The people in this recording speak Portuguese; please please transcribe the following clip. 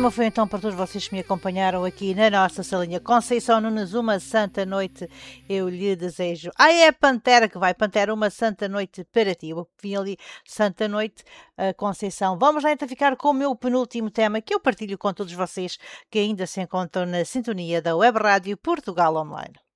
tema foi então para todos vocês que me acompanharam aqui na nossa salinha. Conceição Nunes, uma santa noite eu lhe desejo. É a Pantera que vai. Pantera, uma santa noite para ti. Eu vim ali, santa noite, Conceição. Vamos lá então ficar com o meu penúltimo tema que eu partilho com todos vocês que ainda se encontram na sintonia da Web Rádio Portugal Online.